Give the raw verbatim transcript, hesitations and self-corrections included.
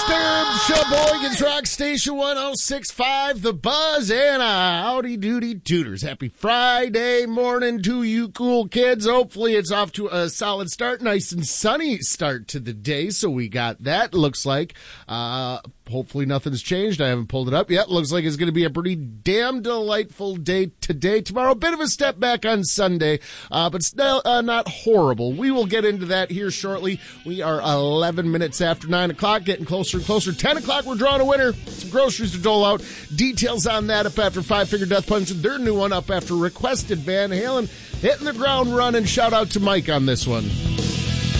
Undisturbed, Sheboygan's Rock Station one oh six point five, The Buzz, and a howdy doody tooters. Happy Friday morning to you cool kids. Hopefully it's off to a solid start, nice and sunny start to the day, so we got that. Looks like, uh, hopefully nothing's changed. I haven't pulled it up yet. Looks like it's going to be a pretty damn delightful day today. Tomorrow, a bit of a step back on Sunday, uh, but still uh, not horrible. We will get into that here shortly. We are eleven minutes after nine o'clock, getting closer and closer. ten o'clock, we're drawing a winner. Some groceries to dole out. Details on that up after Five Finger Death Punch. Their new one up after Requested. Van Halen hitting the ground running. Shout out to Mike on this one.